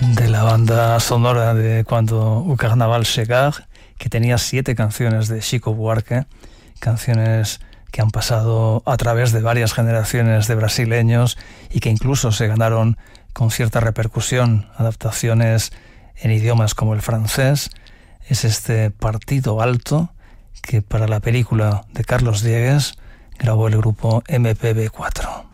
de la banda sonora de Cuando o Carnaval Chegar, que tenía 7 canciones de Chico Buarque, canciones que han pasado a través de varias generaciones de brasileños y que incluso se ganaron con cierta repercusión adaptaciones en idiomas como el francés. Es este Partido Alto que para la película de Carlos Diegues grabó el grupo MPB4.